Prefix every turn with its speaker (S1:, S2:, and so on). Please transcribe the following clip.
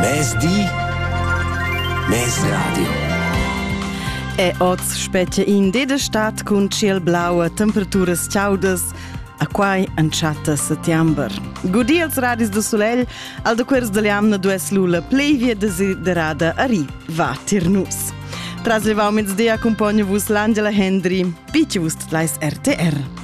S1: Mes di, mes radio.
S2: E oz spetja in deda stat cun ciel blaua, temperaturas ciaudas, a quai anciata settember. Gudi als radis do Solel, al da quers da liamna dues lula plevia desiderada arriva tirnus. Tras levau mezz'dea accompagna vus l'Angela Hendry, pitja vus tlais RTR.